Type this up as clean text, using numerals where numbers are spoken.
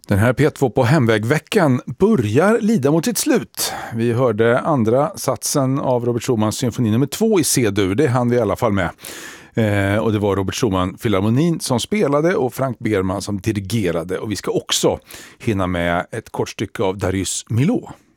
Den här P2 på hemvägveckan börjar lida mot sitt slut. Vi hörde andra satsen av Robert Schumans symfoni nummer 2 i C-dur, det hann vi i alla fall med. Och det var Robert Schumann Filharmonin som spelade och Frank Berman som dirigerade. Och vi ska också hinna med ett kort stycke av Darius Milhaud.